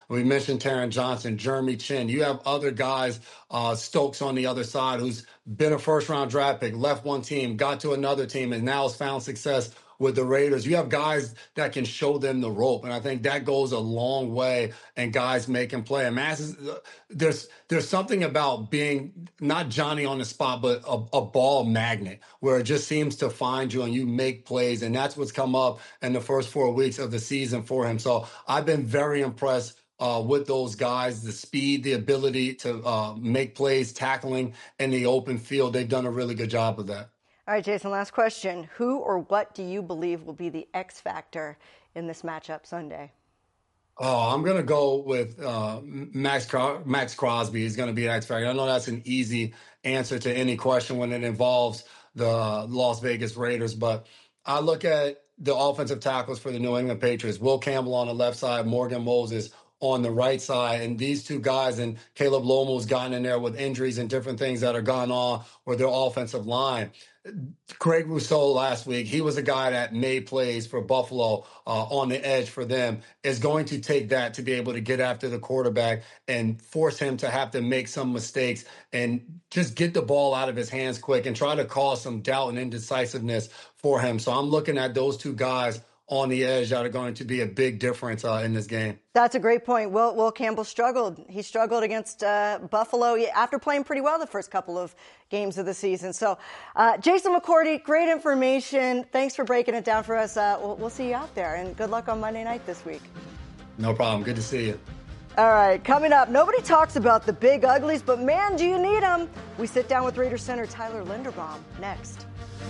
We mentioned Taron Johnson, Jeremy Chin. You have other guys, Stokes on the other side, who's been a first-round draft pick, left one team, got to another team, and now has found success with the Raiders. You have guys that can show them the rope, and I think that goes a long way. And guys making play. And there's something about being not Johnny on the spot, but a ball magnet where it just seems to find you and you make plays, and that's what's come up in the first 4 weeks of the season for him. So I've been very impressed with those guys, the speed, the ability to make plays, tackling in the open field. They've done a really good job of that. All right, Jason, last question. Who or what do you believe will be the X factor in this matchup Sunday? Oh, I'm going to go with Max Crosby. He's going to be an X factor. I know that's an easy answer to any question when it involves the Las Vegas Raiders, but I look at the offensive tackles for the New England Patriots. Will Campbell on the left side, Morgan Moses on the right side. And these two guys, and Caleb Lomo's gotten in there with injuries and different things that are gone on with their offensive line. Greg Rousseau last week, he was a guy that made plays for Buffalo on the edge for them, is going to take that to be able to get after the quarterback and force him to have to make some mistakes and just get the ball out of his hands quick and try to cause some doubt and indecisiveness for him. So I'm looking at those two guys on the edge that are going to be a big difference in this game. That's a great point. Will Campbell struggled. He struggled against Buffalo after playing pretty well the first couple of games of the season. So, Jason McCourty, great information. Thanks for breaking it down for us. We'll see you out there, and good luck on Monday night this week. No problem. Good to see you. All right, coming up, nobody talks about the big uglies, but man, do you need them. We sit down with Raiders center Tyler Linderbaum next.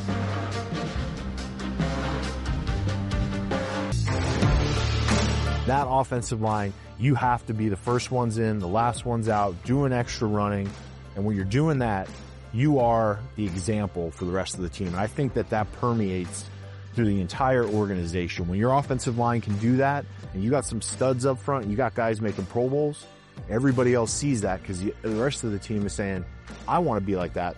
That offensive line, you have to be the first ones in, the last ones out, doing extra running. And when you're doing that, you are the example for the rest of the team. And I think that permeates through the entire organization. When your offensive line can do that, and you got some studs up front, and you got guys making Pro Bowls, everybody else sees that because the rest of the team is saying, I want to be like that.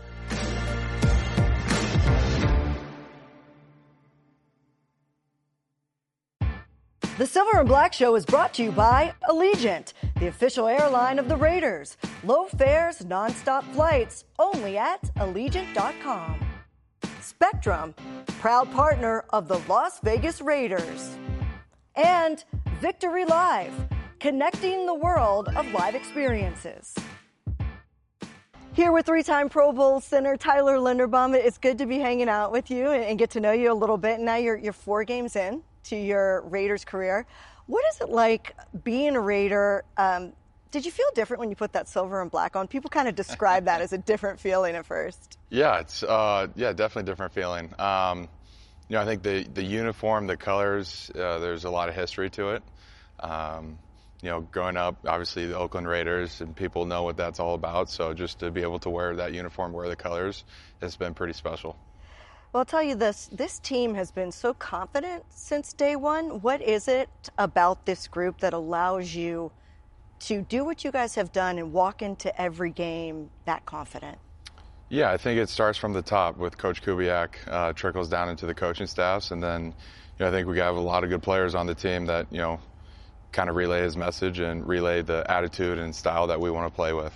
The Silver and Black Show is brought to you by Allegiant, the official airline of the Raiders. Low fares, nonstop flights, only at Allegiant.com. Spectrum, proud partner of the Las Vegas Raiders. And Victory Live, connecting the world of live experiences. Here with three-time Pro Bowl center Tyler Linderbaum. It's good to be hanging out with you and get to know you a little bit. Now you're 4 games in to your Raiders career. What is it like being a Raider? Did you feel different when you put that silver and black on? People kind of describe that as a different feeling at first. Yeah, it's definitely a different feeling. I think the uniform, the colors, there's a lot of history to it. Growing up, obviously the Oakland Raiders, and people know what that's all about. So just to be able to wear that uniform, wear the colors, it's been pretty special. Well, I'll tell you this team has been so confident since day one. What is it about this group that allows you to do what you guys have done and walk into every game that confident? Yeah, I think it starts from the top with Coach Kubiak, trickles down into the coaching staffs, and then I think we have a lot of good players on the team that kind of relay his message and relay the attitude and style that we want to play with.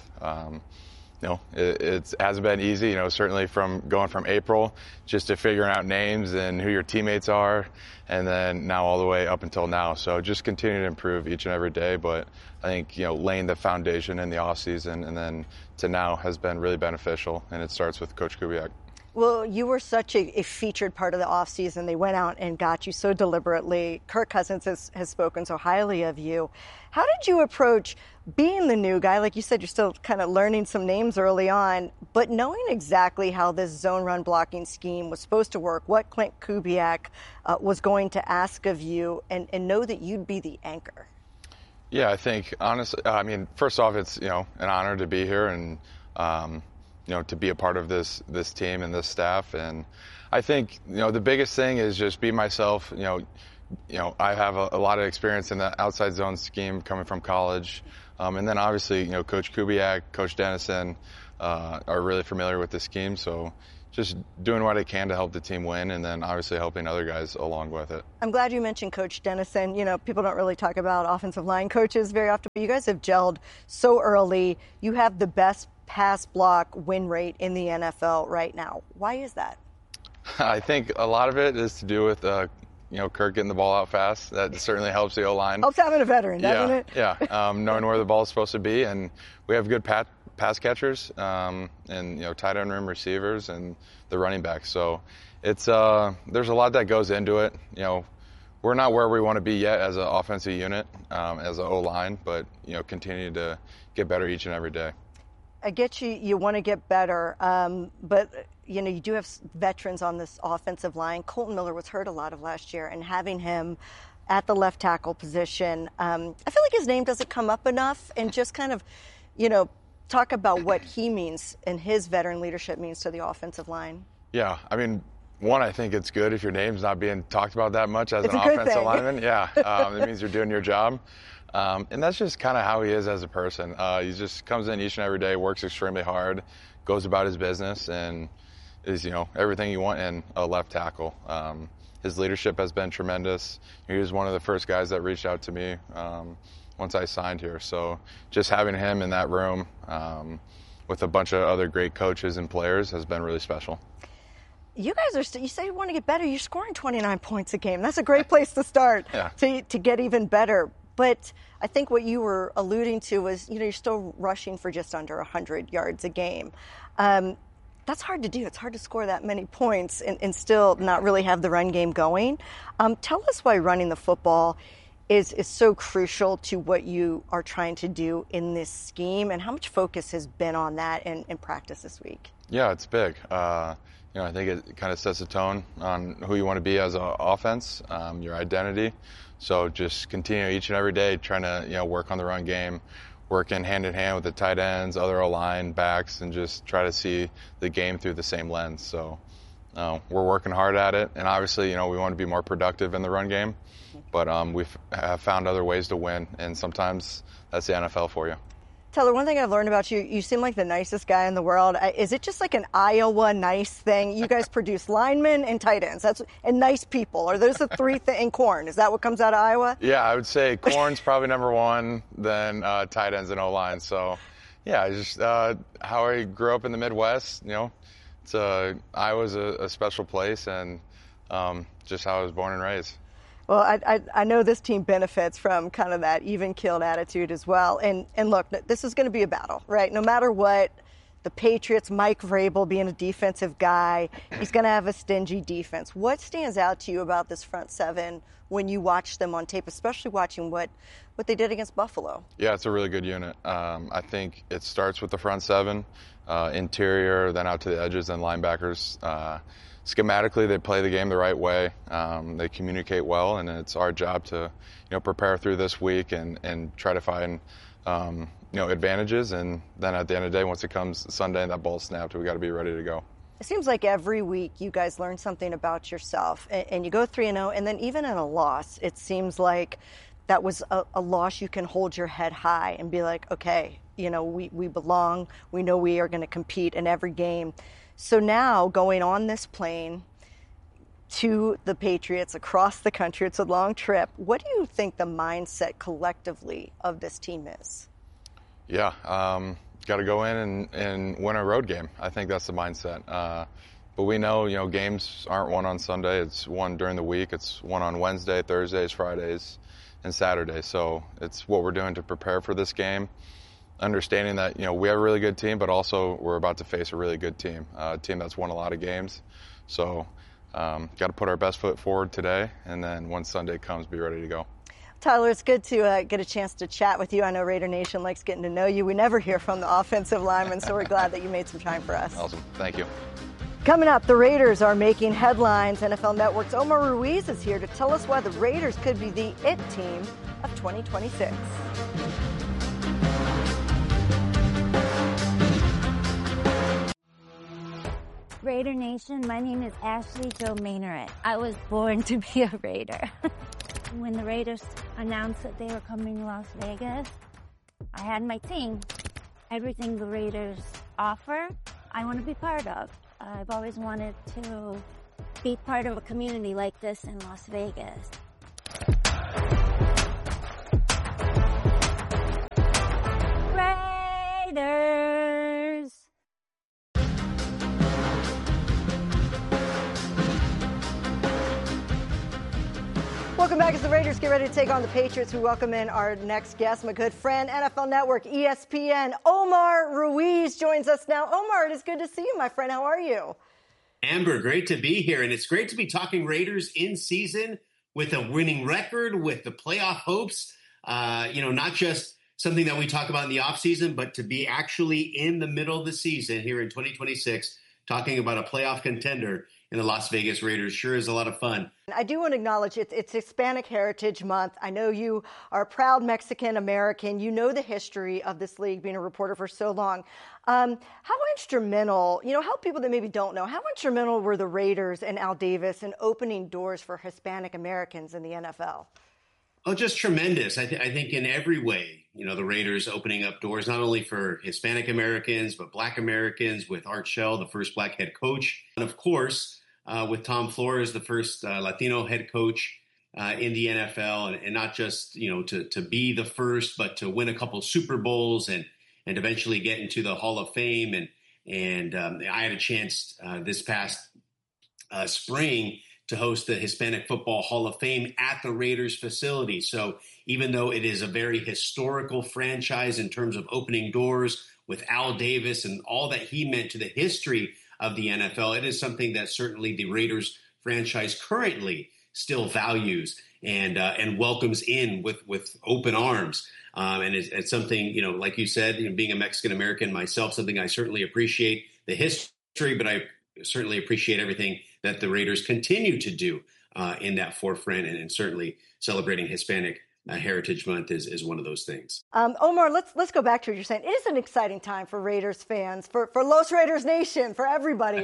It hasn't been easy, certainly from going from April just to figuring out names and who your teammates are, and then now all the way up until now. So just continue to improve each and every day. But I think, laying the foundation in the offseason and then to now has been really beneficial, and it starts with Coach Kubiak. Well, you were such a featured part of the offseason. They went out and got you so deliberately. Kirk Cousins has spoken so highly of you. How did you approach being the new guy? Like you said, you're still kind of learning some names early on, but knowing exactly how this zone run blocking scheme was supposed to work, what Clint Kubiak was going to ask of you, and know that you'd be the anchor. Yeah, I think, honestly, first off, it's, an honor to be here and, to be a part of this team and this staff. And I think, the biggest thing is just be myself. I have a lot of experience in the outside zone scheme coming from college. And then obviously, Coach Kubiak, Coach Dennison are really familiar with the scheme. So, just doing what I can to help the team win, and then obviously helping other guys along with it. I'm glad you mentioned Coach Dennison. You know, people don't really talk about offensive line coaches very often, but you guys have gelled so early. You have the best pass block win rate in the NFL right now. Why is that? I think a lot of it is to do with Kirk getting the ball out fast. That certainly helps the O-line. Helps having a veteran, doesn't it? Yeah. Knowing where the ball is supposed to be, and we have good pass catchers, and tight end room receivers and the running backs. So it's there's a lot that goes into it. We're not where we want to be yet as an offensive unit, as an O-line, but continue to get better each and every day. I get you want to get better, but you do have veterans on this offensive line. Colton Miller was hurt a lot of last year, and having him at the left tackle position, I feel like his name doesn't come up enough. And just kind of, talk about what he means and his veteran leadership means to the offensive line. Yeah, I mean, one, I think it's good if your name's not being talked about that much as it's an offensive lineman. Yeah, it means you're doing your job. And that's just kind of how he is as a person. He just comes in each and every day, works extremely hard, goes about his business, and is, everything you want in a left tackle. His leadership has been tremendous. He was one of the first guys that reached out to me once I signed here. So just having him in that room with a bunch of other great coaches and players has been really special. You guys you say you want to get better. You're scoring 29 points a game. That's a great place to start to get even better. But I think what you were alluding to was, you're still rushing for just under 100 yards a game. That's hard to do. It's hard to score that many points and still not really have the run game going. Tell us why running the football is so crucial to what you are trying to do in this scheme, and how much focus has been on that in practice this week. Yeah, it's big. I think it kind of sets a tone on who you want to be as an offense, your identity. So just continue each and every day trying to work on the run game, working hand in hand with the tight ends, other O-line backs, and just try to see the game through the same lens. So we're working hard at it, and obviously we want to be more productive in the run game, but we've found other ways to win, and sometimes that's the NFL for you. Tyler, one thing I've learned about you, you seem like the nicest guy in the world. Is it just like an Iowa nice thing? You guys produce linemen and tight ends, and nice people. Are those the three in corn? Is that what comes out of Iowa? Yeah, I would say corn's probably number one, then tight ends and O-line. So, yeah, just how I grew up in the Midwest. Iowa's a special place, and just how I was born and raised. Well, I know this team benefits from kind of that even-keeled attitude as well. And look, this is going to be a battle, right? No matter what, the Patriots, Mike Vrabel being a defensive guy, he's going to have a stingy defense. What stands out to you about this front seven when you watch them on tape, especially watching what they did against Buffalo? Yeah, it's a really good unit. I think it starts with the front seven, interior, then out to the edges, and linebackers. Schematically, they play the game the right way. They communicate well, and it's our job to, prepare through this week and try to find, advantages. And then at the end of the day, once it comes Sunday and that ball's snapped, we got to be ready to go. It seems like every week you guys learn something about yourself, and you go 3-0, and then even in a loss, it seems like that was a loss you can hold your head high and be like, okay, we belong. We know we are going to compete in every game. So now going on this plane to the Patriots across the country, it's a long trip. What do you think the mindset collectively of this team is? Yeah, got to go in and win a road game. I think that's the mindset. But we know, games aren't won on Sunday. It's won during the week. It's won on Wednesday, Thursdays, Fridays, and Saturdays. So it's what we're doing to prepare for this game. Understanding that, we have a really good team, but also we're about to face a really good team, a team that's won a lot of games. So got to put our best foot forward today, and then when Sunday comes, be ready to go. Tyler, it's good to get a chance to chat with you. I know Raider Nation likes getting to know you. We never hear from the offensive linemen, so we're glad that you made some time for us. Awesome. Thank you. Coming up, the Raiders are making headlines. NFL Network's Omar Ruiz is here to tell us why the Raiders could be the it team of 2026. Raider Nation, my name is Ashley Jo Maineret. I was born to be a Raider. When the Raiders announced that they were coming to Las Vegas, I had my team. Everything the Raiders offer, I want to be part of. I've always wanted to be part of a community like this in Las Vegas. Raiders! Welcome back as the Raiders get ready to take on the Patriots. We welcome in our next guest, my good friend, NFL Network, ESPN, Omar Ruiz joins us now. Omar, it is good to see you, my friend. How are you? Amber, great to be here. And it's great to be talking Raiders in season with a winning record, with the playoff hopes. Not just something that we talk about in the offseason, but to be actually in the middle of the season here in 2026, talking about a playoff contender in the Las Vegas Raiders sure is a lot of fun. I do want to acknowledge it's Hispanic Heritage Month. I know you are a proud Mexican American. You know the history of this league, being a reporter for so long. How instrumental, help people that maybe don't know, how instrumental were the Raiders and Al Davis in opening doors for Hispanic Americans in the NFL? Oh, just tremendous. I think in every way, the Raiders opening up doors, not only for Hispanic Americans, but Black Americans with Art Shell, the first Black head coach. And of course, with Tom Flores, the first Latino head coach in the NFL, and not just, to be the first, but to win a couple Super Bowls and eventually get into the Hall of Fame. And I had a chance this past spring to host the Hispanic Football Hall of Fame at the Raiders facility. So even though it is a very historical franchise in terms of opening doors with Al Davis and all that he meant to the history of the NFL, it is something that certainly the Raiders franchise currently still values and welcomes in with open arms. And it's something, like you said, being a Mexican American myself, something I certainly appreciate the history, but I certainly appreciate everything that the Raiders continue to do in that forefront, and certainly celebrating Hispanic Heritage Month is one of those things. Omar, let's go back to what you're saying. It is an exciting time for Raiders fans, for Los Raiders Nation, for everybody.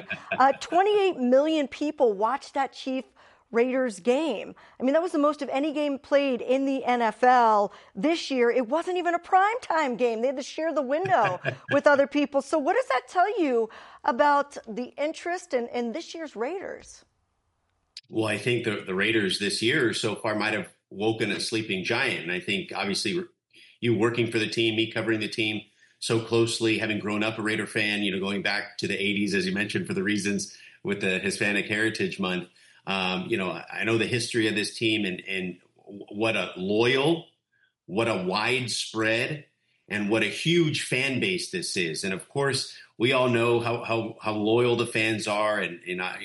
28 million people watched that Chief Raiders game. I mean, that was the most of any game played in the NFL this year. It wasn't even a primetime game. They had to share the window with other people. So what does that tell you about the interest in this year's Raiders? Well, I think the Raiders this year so far might have woken a sleeping giant. And I think obviously you working for the team, me covering the team so closely, having grown up a Raider fan, going back to the 80s, as you mentioned, for the reasons with the Hispanic Heritage Month. I know the history of this team and what a loyal, what a widespread, and what a huge fan base this is. And of course, we all know how loyal the fans are. And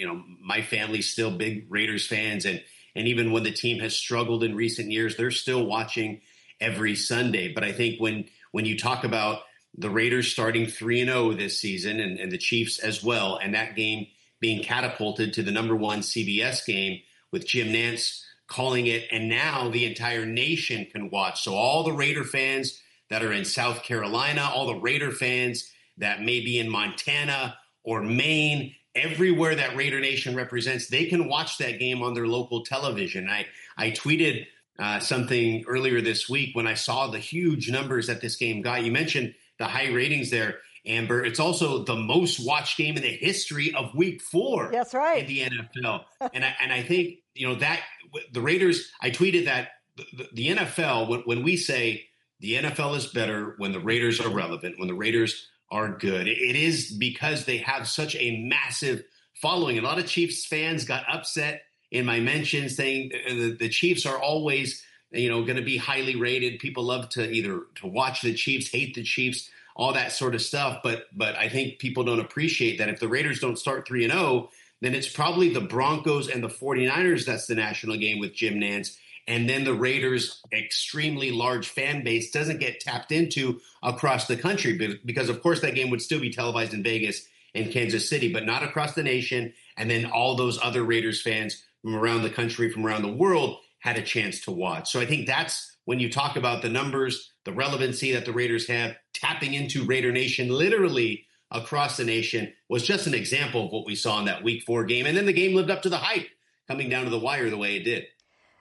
my family's still big Raiders fans. And even when the team has struggled in recent years, they're still watching every Sunday. But I think when you talk about the Raiders starting 3-0 this season and the Chiefs as well, and that game being catapulted to the number one CBS game with Jim Nantz calling it, and now the entire nation can watch. So all the Raider fans that are in South Carolina, all the Raider fans that may be in Montana or Maine, everywhere that Raider Nation represents, they can watch that game on their local television. I tweeted something earlier this week when I saw the huge numbers that this game got. You mentioned the high ratings there, Amber. It's also the most watched game in the history of Week 4. That's right. In the NFL. and I think, that the Raiders, I tweeted that the NFL, when we say the NFL is better when the Raiders are relevant, when the Raiders are good, it is because they have such a massive following. A lot of Chiefs fans got upset in my mention saying the Chiefs are always, going to be highly rated. People love to either to watch the Chiefs, hate the Chiefs, all that sort of stuff. But I think people don't appreciate that if the Raiders don't start 3-0, then it's probably the Broncos and the 49ers that's the national game with Jim Nantz. And then the Raiders' extremely large fan base doesn't get tapped into across the country because, of course, that game would still be televised in Vegas and Kansas City, but not across the nation. And then all those other Raiders fans from around the country, from around the world, had a chance to watch. So I think that's when you talk about the numbers, the relevancy that the Raiders have, tapping into Raider Nation literally across the nation was just an example of what we saw in that Week 4 game. And then the game lived up to the hype, coming down to the wire the way it did.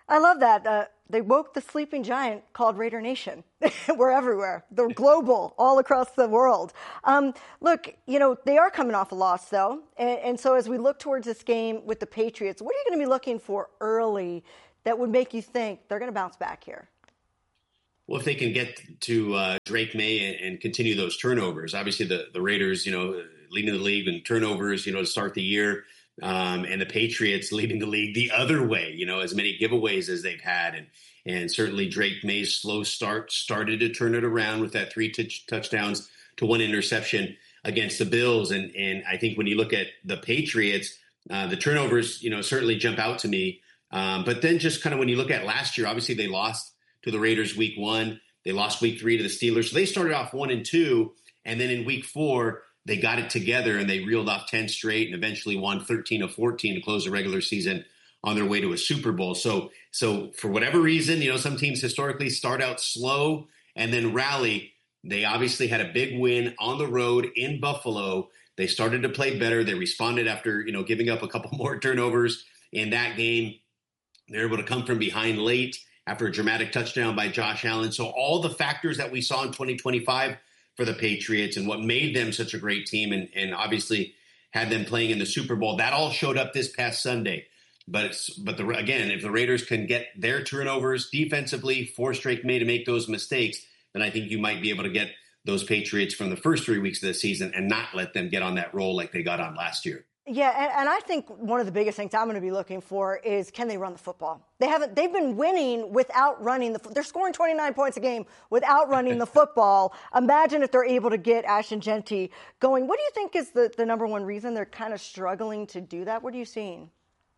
I love that. They woke the sleeping giant called Raider Nation. We're everywhere. They're global, all across the world. Look, they are coming off a loss, though. And so as we look towards this game with the Patriots, what are you going to be looking for early that would make you think they're going to bounce back here? Well, if they can get to Drake May and continue those turnovers, obviously the Raiders, leading the league in turnovers, to start the year, and the Patriots leading the league the other way, as many giveaways as they've had. And certainly Drake May's slow start started to turn it around with that 3 touchdowns to 1 interception against the Bills. And I think when you look at the Patriots, the turnovers, certainly jump out to me. But then just kind of when you look at last year, obviously they lost to the Raiders week 1. They lost week 3 to the Steelers. So they started off 1-2. And then in week 4, they got it together and they reeled off 10 straight and eventually won 13 of 14 to close the regular season on their way to a Super Bowl. So for whatever reason, some teams historically start out slow and then rally. They obviously had a big win on the road in Buffalo. They started to play better. They responded after, giving up a couple more turnovers in that game. They're able to come from behind late after a dramatic touchdown by Josh Allen. So all the factors that we saw in 2025 for the Patriots and what made them such a great team and obviously had them playing in the Super Bowl, that all showed up this past Sunday. But again, if the Raiders can get their turnovers defensively, force Drake May to make those mistakes, then I think you might be able to get those Patriots from the first 3 weeks of the season and not let them get on that roll like they got on last year. Yeah, and I think one of the biggest things I'm going to be looking for is, can they run the football? They've been winning without running they're scoring 29 points a game without running the football. Imagine if they're able to get Ashton Jeanty going. What do you think is the number one reason they're kind of struggling to do that? What are you seeing?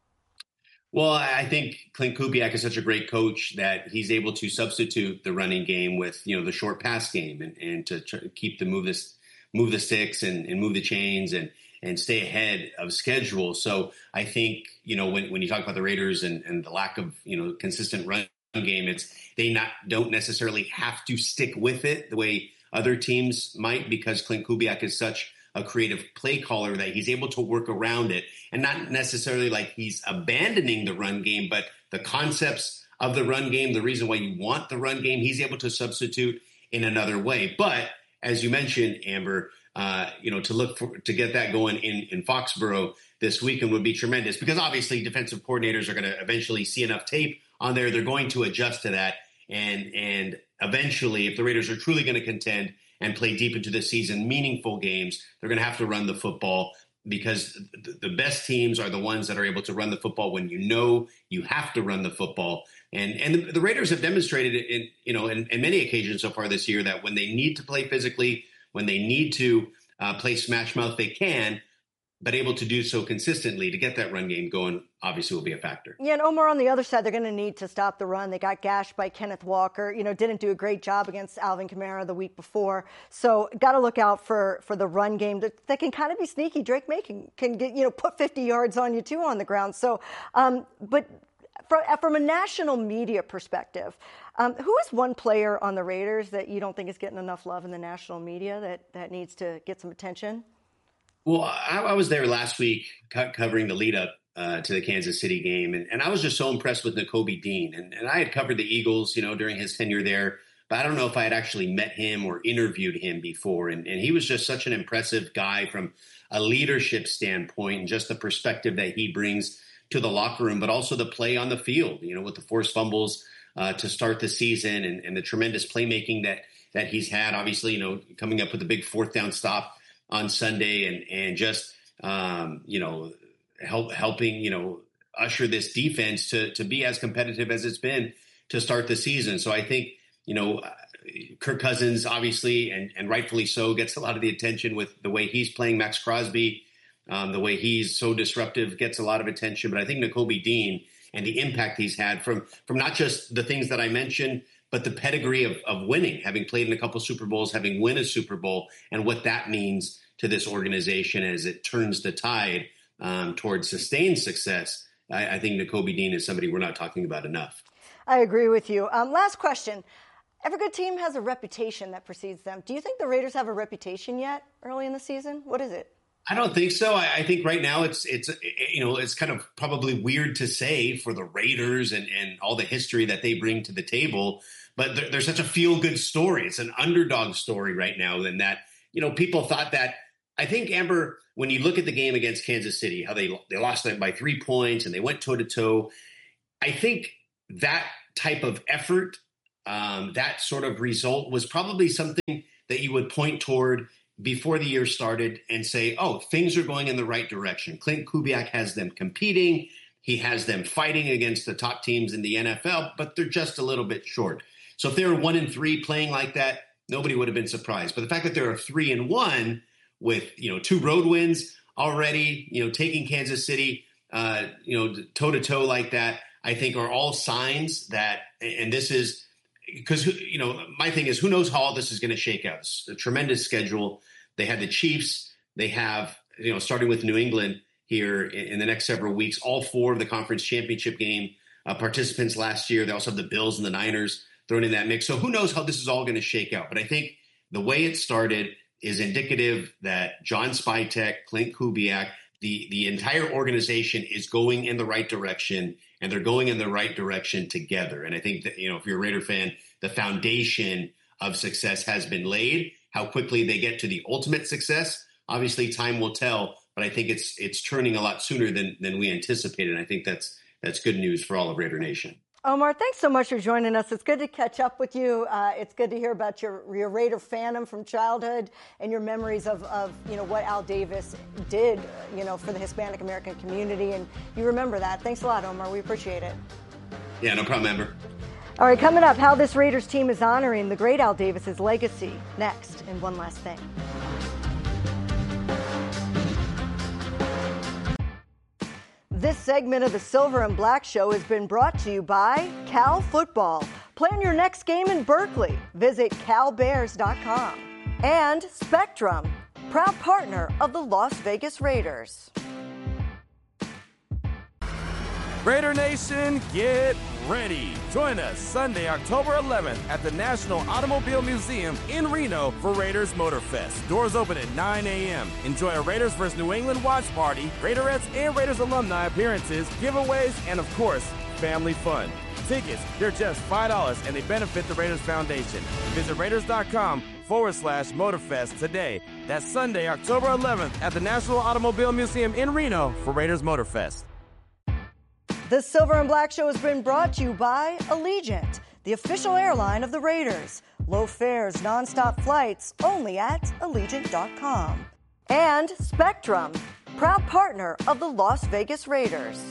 Well, I think Clint Kubiak is such a great coach that he's able to substitute the running game with, the short pass game and to keep move the sticks and move the chains and stay ahead of schedule. So I think, when you talk about the Raiders and the lack of, consistent run game, they don't necessarily have to stick with it the way other teams might, because Clint Kubiak is such a creative play caller that he's able to work around it, and not necessarily like he's abandoning the run game, but the concepts of the run game, the reason why you want the run game, he's able to substitute in another way. But as you mentioned, Amber, to get that going in Foxborough this weekend would be tremendous, because obviously defensive coordinators are going to eventually see enough tape on there. They're going to adjust to that. And eventually, if the Raiders are truly going to contend and play deep into the season, meaningful games, they're going to have to run the football, because the best teams are the ones that are able to run the football when you have to run the football. And the Raiders have demonstrated in many occasions so far this year that when they need to play physically, when they need to play smash mouth, they can, but able to do so consistently to get that run game going obviously will be a factor. Yeah, and Omar, on the other side, they're going to need to stop the run. They got gashed by Kenneth Walker, didn't do a great job against Alvin Kamara the week before. So got to look out for the run game that can kind of be sneaky. Drake May can get, put 50 yards on you too on the ground. So, but from a national media perspective, who is one player on the Raiders that you don't think is getting enough love in the national media that needs to get some attention? Well, I was there last week covering the lead up to the Kansas City game, and I was just so impressed with Nakobe Dean. And I had covered the Eagles, during his tenure there, but I don't know if I had actually met him or interviewed him before. And he was just such an impressive guy from a leadership standpoint, and just the perspective that he brings to the locker room, but also the play on the field, with the forced fumbles to start the season and the tremendous playmaking that he's had, obviously, coming up with a big 4th down stop on Sunday and just, helping, usher this defense to be as competitive as it's been to start the season. So I think, Kirk Cousins, obviously, and rightfully so, gets a lot of the attention with the way he's playing. Max Crosby, the way he's so disruptive, gets a lot of attention. But I think Nakobe Dean and the impact he's had from not just the things that I mentioned, but the pedigree of winning, having played in a couple Super Bowls, having won a Super Bowl, and what that means to this organization as it turns the tide towards sustained success. I think Nakobe Dean is somebody we're not talking about enough. I agree with you. Last question. Every good team has a reputation that precedes them. Do you think the Raiders have a reputation yet early in the season? What is it? I don't think so. I think right now it's kind of probably weird to say for the Raiders and all the history that they bring to the table, but they're such a feel-good story. It's an underdog story right now, and that people thought that. I think, Amber, when you look at the game against Kansas City, how they lost that by 3 points and they went toe-to-toe, I think that type of effort, that sort of result was probably something that you would point toward before the year started and say, oh, things are going in the right direction. Clint Kubiak has them competing. He has them fighting against the top teams in the NFL, but they're just a little bit short. So if they were 1-3 playing like that, nobody would have been surprised. But the fact that they're 3-1 with 2 road wins already, taking Kansas City, toe to toe like that, I think are all signs that. And this is because my thing is, who knows how all this is going to shake out? It's a tremendous schedule. They have the Chiefs. They have starting with New England here in the next several weeks. All 4 of the conference championship game participants last year. They also have the Bills and the Niners thrown in that mix. So who knows how this is all going to shake out? But I think the way it started is indicative that John Spytek, Clint Kubiak, the entire organization is going in the right direction, and they're going in the right direction together. And I think that, if you're a Raider fan, the foundation of success has been laid. How quickly they get to the ultimate success, obviously time will tell, but I think it's turning a lot sooner than we anticipated. And I think that's good news for all of Raider Nation. Omar, thanks so much for joining us. It's good to catch up with you. It's good to hear about your Raider fandom from childhood and your memories of what Al Davis did, for the Hispanic American community. And you remember that. Thanks a lot, Omar. We appreciate it. Yeah, no problem, Amber. All right, coming up, how this Raiders team is honoring the great Al Davis's legacy. Next, and one last thing. This segment of the Silver and Black Show has been brought to you by Cal Football. Plan your next game in Berkeley. Visit calbears.com. And Spectrum, proud partner of the Las Vegas Raiders. Raider Nation, get ready. Join us Sunday, October 11th at the National Automobile Museum in Reno for Raiders Motorfest. Doors open at 9 a.m. Enjoy a Raiders vs. New England watch party, Raiderettes and Raiders alumni appearances, giveaways, and of course, family fun. Tickets, they're just $5 and they benefit the Raiders Foundation. Visit Raiders.com/Motorfest today. That's Sunday, October 11th at the National Automobile Museum in Reno for Raiders Motorfest. The Silver and Black Show has been brought to you by Allegiant, the official airline of the Raiders. Low fares, nonstop flights, only at Allegiant.com. And Spectrum, proud partner of the Las Vegas Raiders.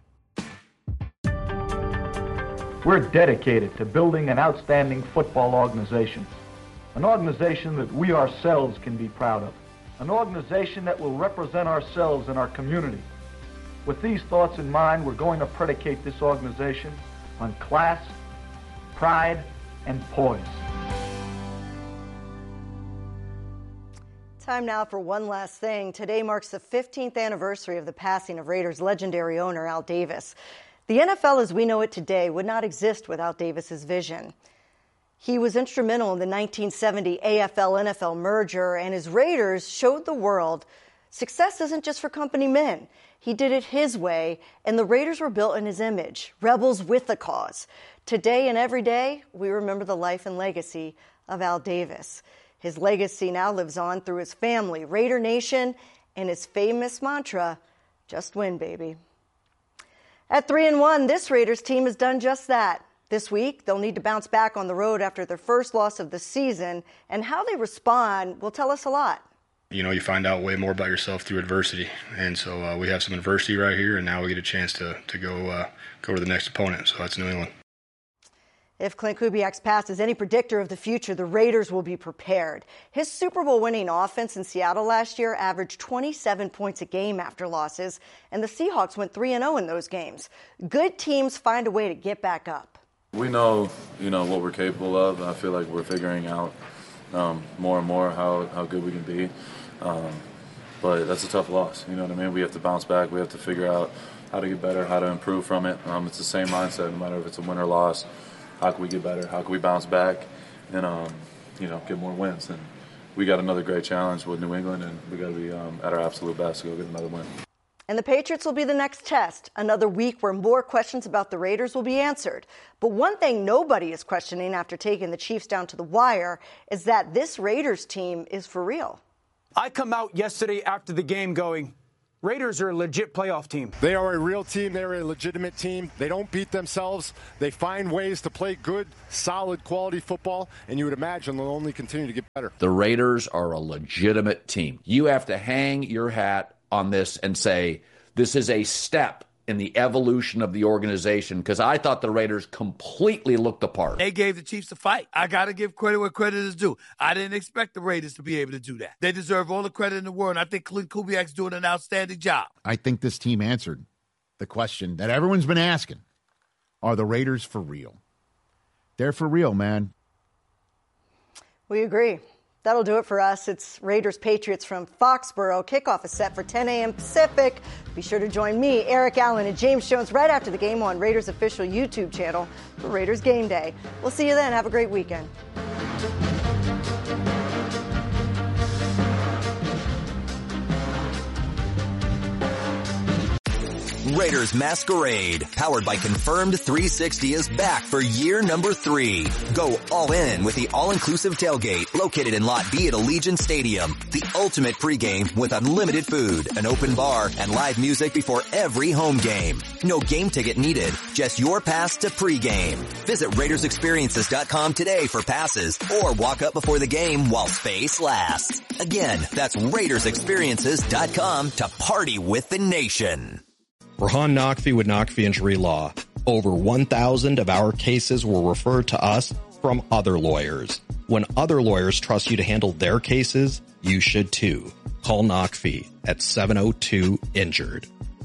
We're dedicated to building an outstanding football organization. An organization that we ourselves can be proud of. An organization that will represent ourselves and our community. With these thoughts in mind, we're going to predicate this organization on class, pride, and poise. Time now for one last thing. Today marks the 15th anniversary of the passing of Raiders legendary owner Al Davis. The NFL as we know it today would not exist without Davis's vision. He was instrumental in the 1970 AFL-NFL merger, and his Raiders showed the world success isn't just for company men. He did it his way, and the Raiders were built in his image, rebels with a cause. Today and every day, we remember the life and legacy of Al Davis. His legacy now lives on through his family, Raider Nation, and his famous mantra, just win, baby. At 3-1, this Raiders team has done just that. This week, they'll need to bounce back on the road after their first loss of the season, and how they respond will tell us a lot. You find out way more about yourself through adversity. And so we have some adversity right here, and now we get a chance to go to the next opponent. So that's New England. If Clint Kubiak's past is any predictor of the future, the Raiders will be prepared. His Super Bowl winning offense in Seattle last year averaged 27 points a game after losses, and the Seahawks went 3-0 in those games. Good teams find a way to get back up. We know, what we're capable of. I feel like we're figuring out more and more how good we can be. But that's a tough loss. You know what I mean? We have to bounce back. We have to figure out how to get better, how to improve from it. It's the same mindset no matter if it's a win or loss. How can we get better? How can we bounce back and, get more wins? And we got another great challenge with New England, and we got to be at our absolute best to go get another win. And the Patriots will be the next test, another week where more questions about the Raiders will be answered. But one thing nobody is questioning after taking the Chiefs down to the wire is that this Raiders team is for real. I come out yesterday after the game going, Raiders are a legit playoff team. They are a real team. They're a legitimate team. They don't beat themselves. They find ways to play good, solid, quality football, and you would imagine they'll only continue to get better. The Raiders are a legitimate team. You have to hang your hat on this and say this is a step in the evolution of the organization, because I thought the Raiders completely looked the part. They gave the Chiefs a fight. I got to give credit where credit is due. I didn't expect the Raiders to be able to do that. They deserve all the credit in the world, and I think Clint Kubiak's doing an outstanding job. I think this team answered the question that everyone's been asking. Are the Raiders for real? They're for real, man. We agree. That'll do it for us. It's Raiders-Patriots from Foxborough. Kickoff is set for 10 a.m. Pacific. Be sure to join me, Eric Allen, and James Jones right after the game on Raiders' official YouTube channel for Raiders Game Day. We'll see you then. Have a great weekend. Raiders Masquerade, powered by Confirmed 360, is back for year number 3. Go all in with the all-inclusive tailgate located in Lot B at Allegiant Stadium. The ultimate pregame with unlimited food, an open bar, and live music before every home game. No game ticket needed, just your pass to pregame. Visit RaidersExperiences.com today for passes or walk up before the game while space lasts. Again, that's RaidersExperiences.com to party with the nation. Rahan Naqvi with Naqvi Injury Law. Over 1,000 of our cases were referred to us from other lawyers. When other lawyers trust you to handle their cases, you should too. Call Naqvi at 702-INJURED.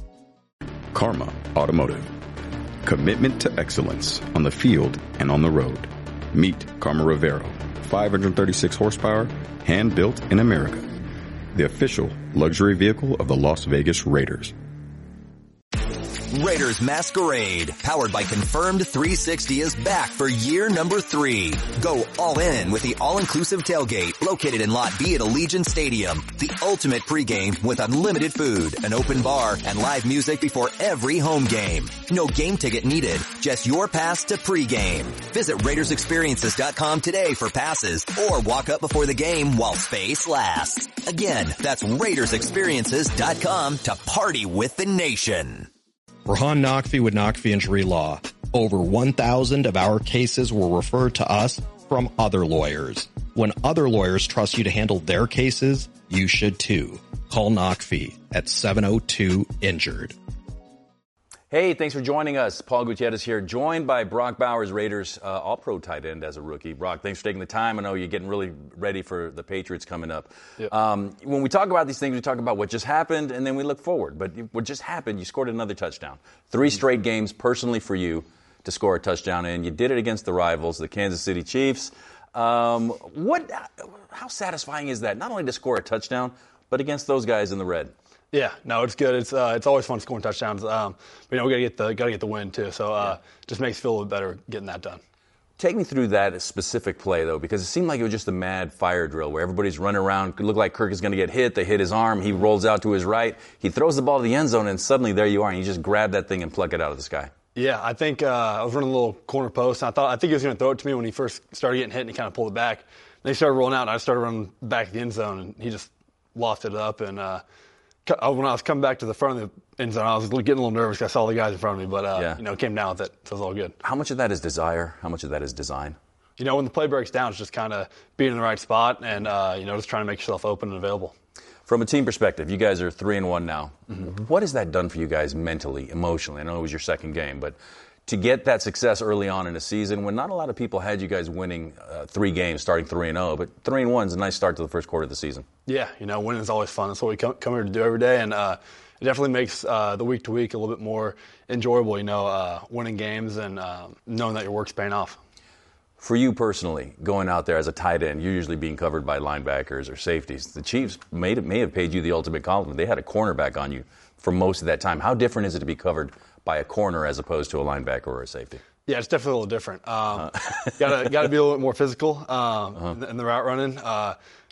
Karma Automotive. Commitment to excellence on the field and on the road. Meet Karma Rivero. 536 horsepower, hand-built in America. The official luxury vehicle of the Las Vegas Raiders. Raiders Masquerade, powered by Confirmed 360, is back for year number 3. Go all in with the all-inclusive tailgate located in Lot B at Allegiant Stadium. The ultimate pregame with unlimited food, an open bar, and live music before every home game. No game ticket needed, just your pass to pregame. Visit RaidersExperiences.com today for passes or walk up before the game while space lasts. Again, that's RaidersExperiences.com to party with the nation. Rahan Naqvi with Naqvi Injury Law. Over 1,000 of our cases were referred to us from other lawyers. When other lawyers trust you to handle their cases, you should too. Call Naqvi at 702-INJURED. Hey, thanks for joining us. Paul Gutierrez here, joined by Brock Bowers, Raiders All-Pro tight end as a rookie. Brock, thanks for taking the time. I know you're getting really ready for the Patriots coming up. Yep. When we talk about these things, we talk about what just happened, and then we look forward. But what just happened, you scored another touchdown. 3 straight games personally for you to score a touchdown in. You did it against the rivals, the Kansas City Chiefs. How satisfying is that? Not only to score a touchdown, but against those guys in the red. Yeah, no, it's good. It's always fun scoring touchdowns. But, we gotta get the win too. So just makes it feel a little better getting that done. Take me through that specific play though, because it seemed like it was just a mad fire drill where everybody's running around. It looked like Kirk is going to get hit. They hit his arm. He rolls out to his right. He throws the ball to the end zone, and suddenly there you are, and you just grab that thing and pluck it out of the sky. Yeah, I think I was running a little corner post, and I think he was going to throw it to me when he first started getting hit, and he kind of pulled it back. Then he started rolling out, and I started running back to the end zone, and he just lofted it up, and when I was coming back to the front of the end zone, I was getting a little nervous because I saw the guys in front of me, but came down with it, so it was all good. How much of that is desire? How much of that is design? When the play breaks down, it's just kind of being in the right spot and just trying to make yourself open and available. From a team perspective, you guys are 3-1 now. Mm-hmm. What has that done for you guys mentally, emotionally? I know it was your second game, but to get that success early on in a season when not a lot of people had you guys winning 3 games, starting 3-0, but 3-1 is a nice start to the first quarter of the season. Yeah, winning is always fun. That's what we come here to do every day, and it definitely makes the week-to-week a little bit more enjoyable, winning games and knowing that your work's paying off. For you personally, going out there as a tight end, you're usually being covered by linebackers or safeties. The Chiefs may have paid you the ultimate compliment. They had a cornerback on you for most of that time. How different is it to be covered by a corner as opposed to a linebacker or a safety? Yeah, it's definitely a little different. Got to be a little bit more physical in the route running.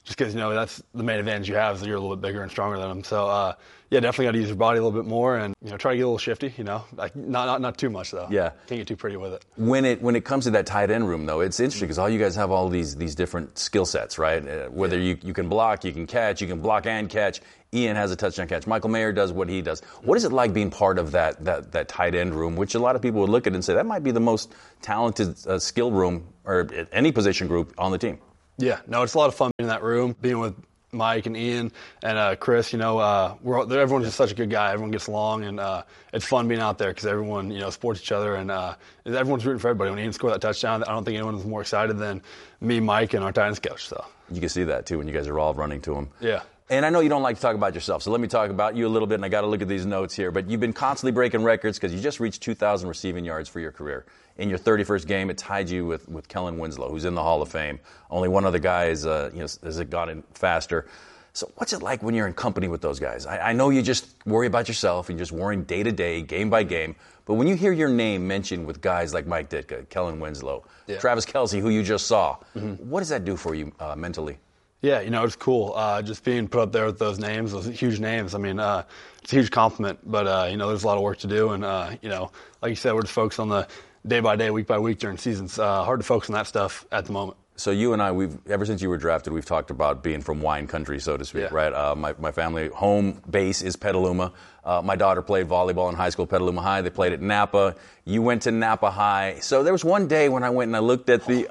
just because, that's the main advantage you have is that you're a little bit bigger and stronger than them. So, definitely got to use your body a little bit more and, try to get a little shifty, like not too much, though. Yeah. Can't get too pretty with it. When it comes to that tight end room, though, it's interesting because all you guys have all these different skill sets, right? Whether you can block, you can catch, you can block and catch. Ian has a touchdown catch. Michael Mayer does what he does. What is it like being part of that tight end room, which a lot of people would look at and say that might be the most talented skill room or any position group on the team? Yeah, no, it's a lot of fun being in that room, being with Mike and Ian and Chris. Everyone's just such a good guy. Everyone gets along, and it's fun being out there because everyone, supports each other, and everyone's rooting for everybody. When Ian scored that touchdown, I don't think anyone was more excited than me, Mike, and our tight ends coach. So you can see that too when you guys are all running to him. Yeah. And I know you don't like to talk about yourself, so let me talk about you a little bit, and I got to look at these notes here. But you've been constantly breaking records because you just reached 2,000 receiving yards for your career. In your 31st game, it tied you with Kellen Winslow, who's in the Hall of Fame. Only one other guy has gotten faster. So what's it like when you're in company with those guys? I know you just worry about yourself and you're just worrying day to day, game by game. But when you hear your name mentioned with guys like Mike Ditka, Kellen Winslow, Travis Kelce, who you just saw, what does that do for you mentally? Yeah, it's cool. Just being put up there with those names, those huge names. I mean, it's a huge compliment, but, there's a lot of work to do. And, like you said, we're just focused on the day by day, week by week during seasons. Hard to focus on that stuff at the moment. So you and I, ever since you were drafted, we've talked about being from wine country, so to speak, right? My family home base is Petaluma. My daughter played volleyball in high school, Petaluma High. They played at Napa. You went to Napa High. So there was one day when I went and I looked at the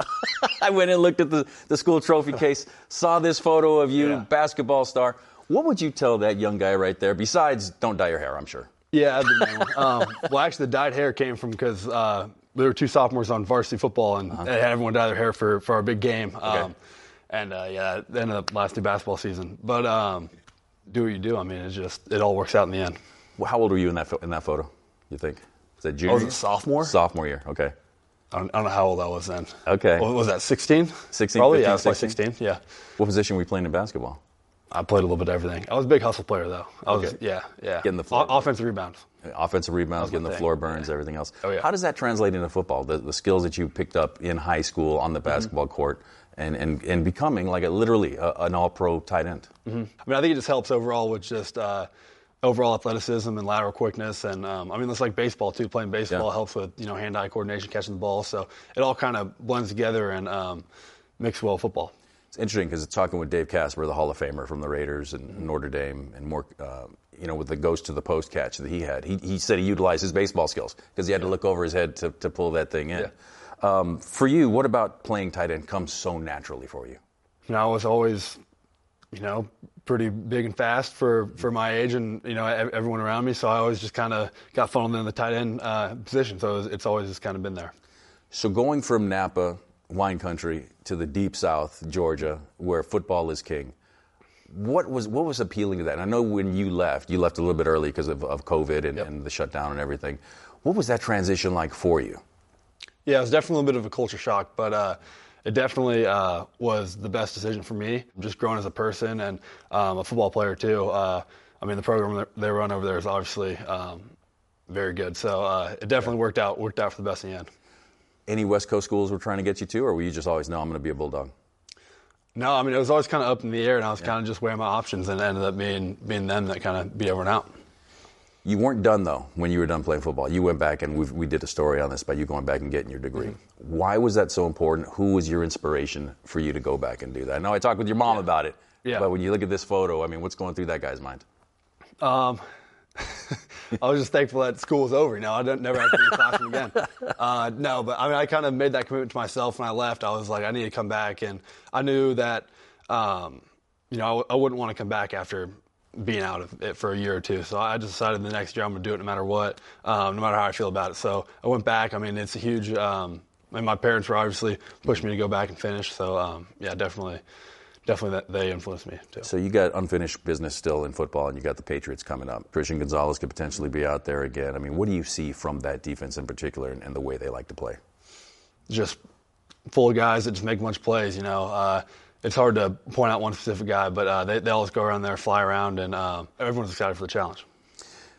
the school trophy case, saw this photo of you, basketball star. What would you tell that young guy right there? Besides, don't dye your hair, I'm sure. Yeah, well, actually, the dyed hair came from because there were two sophomores on varsity football, and they had everyone dye their hair for our big game. Okay. It ended up lasting basketball season. But do what you do. I mean, it all works out in the end. Well, how old were you in that photo, you think? Was that junior? Was it sophomore? Sophomore year, okay. I don't know how old I was then. Okay. What was that, 16? 16, probably, 15, yeah, I was like 16? 16, yeah. What position were you playing in basketball? I played a little bit of everything. I was a big hustle player, though. Getting the floor. Offensive rebounds. Offensive rebounds, getting the floor burns, everything else. Oh, yeah. How does that translate into football? The skills that you picked up in high school on the basketball court and becoming like literally an all-pro tight end? I mean, I think it just helps overall with just overall athleticism and lateral quickness. And, it's like baseball, too. Playing baseball helps with, hand-eye coordination, catching the ball. So it all kind of blends together and makes well football. It's interesting because it's talking with Dave Casper, the Hall of Famer from the Raiders and Notre Dame, and more, with the ghost to the post catch that he had. He said he utilized his baseball skills because he had to look over his head to pull that thing in. Yeah. For you, what about playing tight end comes so naturally for you? I was always, pretty big and fast for my age and, everyone around me. So I always just kind of got funneled in the tight end position. So it's always just kind of been there. So going from Napa, wine country, to the deep South, Georgia, where football is king, what was appealing to that? And I know when you left a little bit early because of COVID and the shutdown and everything. What was that transition like for you? Yeah, it was definitely a little bit of a culture shock, but it definitely was the best decision for me, just growing as a person and a football player too. The program that they run over there is obviously very good. So it definitely worked out for the best in the end. Any West Coast schools were trying to get you to, or were you just always, no, I'm going to be a Bulldog? No, it was always kind of up in the air, and I was kind of just weighing my options, and it ended up being them that kind of beat everyone out. You weren't done, though, when you were done playing football. You went back, and we did a story on this about you going back and getting your degree. Mm-hmm. Why was that so important? Who was your inspiration for you to go back and do that? I know I talked with your mom about it, but when you look at this photo, what's going through that guy's mind? I was just thankful that school was over. I never have to be in the classroom again. I kind of made that commitment to myself when I left. I was like, I need to come back, and I knew that, I wouldn't want to come back after being out of it for a year or two. So I just decided the next year I'm going to do it no matter what, no matter how I feel about it. So I went back. It's a huge, and my parents were obviously pushing me to go back and finish. So definitely that they influenced me too. So you got unfinished business still in football, and you got the Patriots coming up. Christian Gonzalez could potentially be out there again. What do you see from that defense in particular and the way they like to play? Just full of guys that just make a bunch of plays. It's hard to point out one specific guy, but they always go around there, fly around, and everyone's excited for the challenge.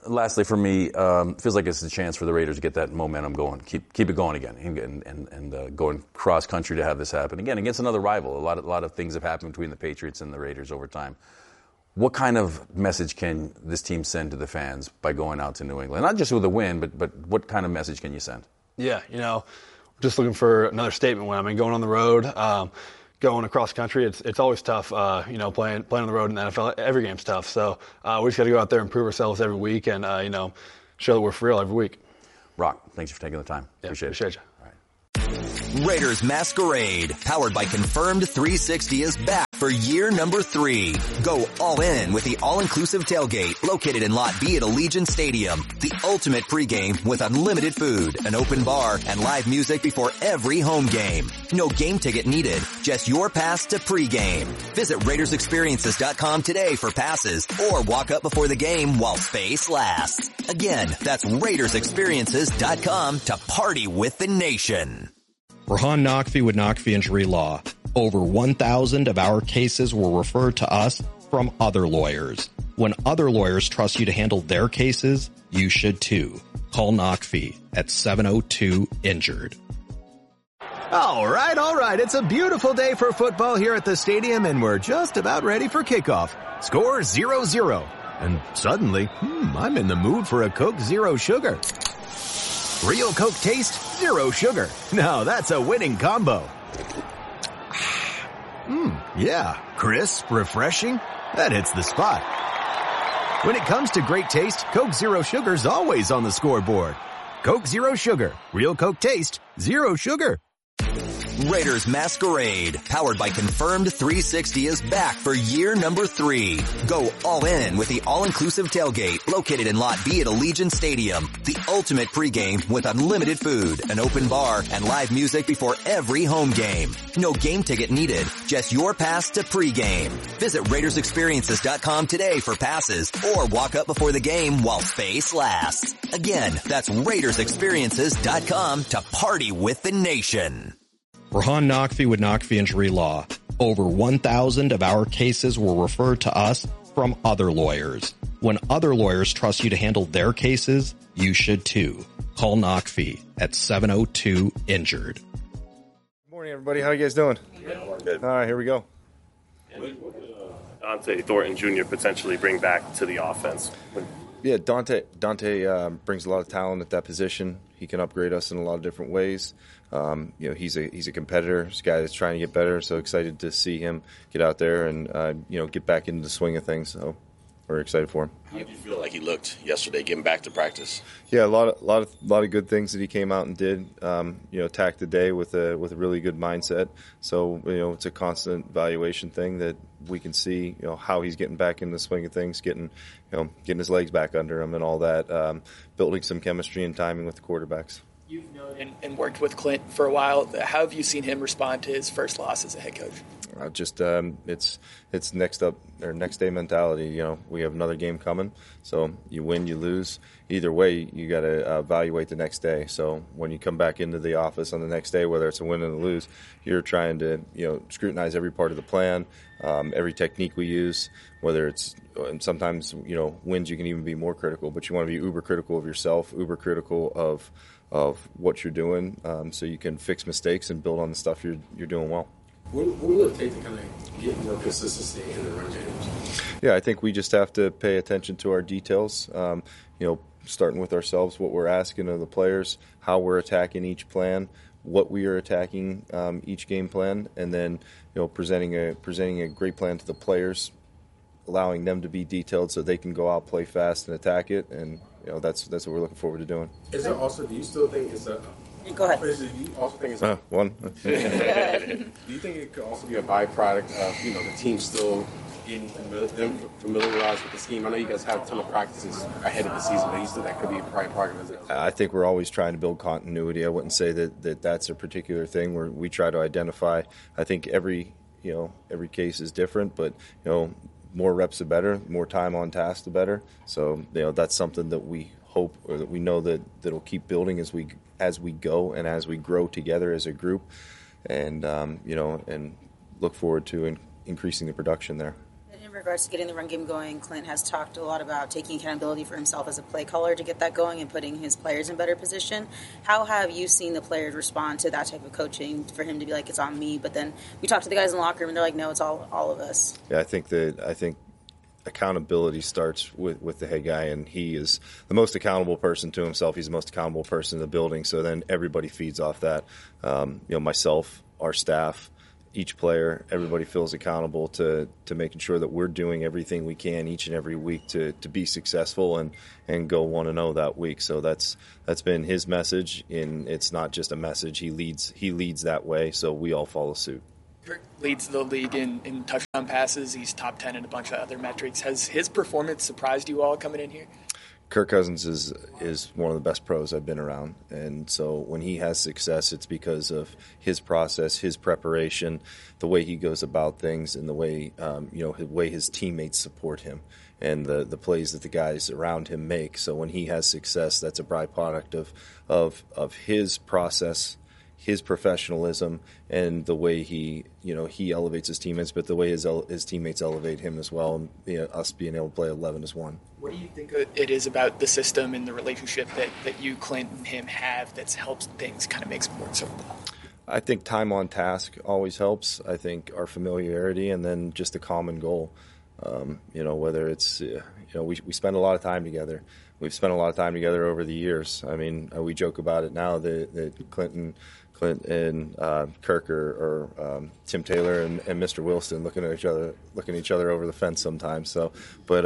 lastly for me, feels like it's a chance for the Raiders to get that momentum going, keep it going again, and going cross country to have this happen again against another rival. A lot of things have happened between the Patriots and the Raiders over time. What kind of message can this team send to the fans by going out to New England? Not just with a win, but what kind of message can you send? Yeah, just looking for another statement win. I mean, going on the road, going across country, it's always tough. Playing on the road in the NFL, every game's tough. So we just got to go out there and prove ourselves every week, and show that we're for real every week. Rock, thanks for taking the time. Yeah, appreciate you. Raiders Masquerade, powered by Confirmed 360, is back for year number 3. Go all in with the all-inclusive tailgate located in Lot B at Allegiant Stadium. The ultimate pregame with unlimited food, an open bar, and live music before every home game. No game ticket needed, just your pass to pregame. Visit RaidersExperiences.com today for passes or walk up before the game while space lasts. Again, that's RaidersExperiences.com to party with the nation. Rahan Naqvi with Naqvi Injury Law. Over 1,000 of our cases were referred to us from other lawyers. When other lawyers trust you to handle their cases, you should too. Call Naqvi at 702-INJURED. All right. It's a beautiful day for football here at the stadium, and we're just about ready for kickoff. Score 0-0. And suddenly, I'm in the mood for a Coke Zero Sugar. Real Coke taste, zero sugar. Now that's a winning combo. Yeah, crisp, refreshing. That hits the spot. When it comes to great taste, Coke Zero Sugar's always on the scoreboard. Coke Zero Sugar. Real Coke taste, zero sugar. Raiders Masquerade, powered by Confirmed 360, is back for year number 3. Go all in with the all-inclusive tailgate located in Lot B at Allegiant Stadium. The ultimate pregame with unlimited food, an open bar, and live music before every home game. No game ticket needed, just your pass to pregame. Visit RaidersExperiences.com today for passes or walk up before the game while space lasts. Again, that's RaidersExperiences.com to party with the nation. Rahan Naqvi with Naqvi Injury Law. Over 1,000 of our cases were referred to us from other lawyers. When other lawyers trust you to handle their cases, you should too. Call Naqvi at 702-INJURED. Good morning, everybody. How you guys doing? Good. All right, here we go. Dante Thornton Jr. potentially bring back to the offense? Yeah, Dante brings a lot of talent at that position. He can upgrade us in a lot of different ways. He's a competitor. He's a guy that's trying to get better. So excited to see him get out there and get back into the swing of things. So we're excited for him. How did you feel like he looked yesterday, getting back to practice? Yeah, a lot of good things that he came out and did. Attacked the day with a really good mindset. So it's a constant evaluation thing that we can see how he's getting back in the swing of things, getting his legs back under him and all that, building some chemistry and timing with the quarterbacks. You've known and worked with Clint for a while. How have you seen him respond to his first loss as a head coach? It's next day mentality. We have another game coming, so you win, you lose. Either way, you got to evaluate the next day. So when you come back into the office on the next day, whether it's a win or a lose, you're trying to scrutinize every part of the plan, every technique we use. Whether it's and sometimes wins, you can even be more critical, but you want to be uber critical of yourself, uber critical of what you're doing, so you can fix mistakes and build on the stuff you're doing well. What will it take to kind of get more consistency in the run games? Yeah, I think we just have to pay attention to our details. Starting with ourselves, what we're asking of the players, how we're attacking each plan, what we are attacking each game plan, and then presenting a great plan to the players, allowing them to be detailed so they can go out, play fast, and attack it. And that's what we're looking forward to doing. Is there also? Do you still think it's a? Go ahead. Do you also think it's one? Do you think it could also be a byproduct of the team still getting familiarized with the scheme? I know you guys have a ton of practices ahead of the season, but you still that could be a byproduct of it. I think we're always trying to build continuity. I wouldn't say that's a particular thing where we try to identify. I think every case is different, but more reps the better, more time on task the better. So that's something that we hope, or that we know that it'll keep building as we go and as we grow together as a group, and and look forward to increasing the production there. In regards to getting the run game going, Clint has talked a lot about taking accountability for himself as a play caller to get that going and putting his players in better position. How have you seen the players respond to that type of coaching for him to be like, it's on me? But then we talk to the guys in the locker room and they're like, no, it's all of us. Yeah, I think accountability starts with the head guy, and he is the most accountable person to himself. He's the most accountable person in the building. So then everybody feeds off that. Myself, our staff, each player, everybody feels accountable to making sure that we're doing everything we can each and every week to be successful and go 1-0 that week. So that's been his message, and it's not just a message. He leads that way, so we all follow suit. Kirk leads the league in touchdown passes. He's top 10 in a bunch of other metrics. Has his performance surprised you all coming in here? Kirk Cousins is one of the best pros I've been around, and so when he has success, it's because of his process, his preparation, the way he goes about things, and the way the way his teammates support him, and the plays that the guys around him make. So when he has success, that's a byproduct of his process, his professionalism, and the way he elevates his teammates, but the way his teammates elevate him as well, and us being able to play 11 as one. What do you think it is about the system and the relationship that you, Clint, and him have that's helps things kind of make sports so well? I think time on task always helps. I think our familiarity, and then just a common goal. Whether it's we spend a lot of time together. We've spent a lot of time together over the years. I mean, we joke about it now that Clint and Kirk or Tim Taylor and Mr. Wilson looking at each other over the fence sometimes. So, but